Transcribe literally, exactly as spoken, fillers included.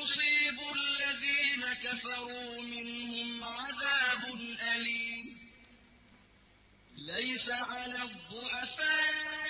يصيب الذين كفروا منهم عذاب أليم ليس على الضعفاء